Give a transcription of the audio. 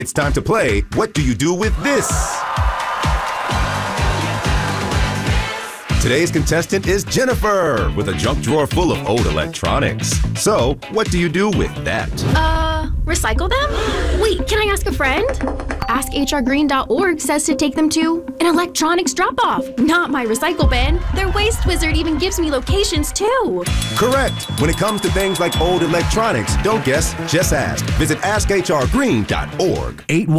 It's time to play What Do You Do With This? Today's contestant is Jennifer with a junk drawer full of old electronics. So, what do you do with that? Recycle them? Wait, can I ask a friend? AskHRGreen.org says to take them to an electronics drop-off, not my recycle bin. Their waste wizard even gives me locations too. Correct. When it comes to things like old electronics, don't guess, just ask. Visit AskHRGreen.org.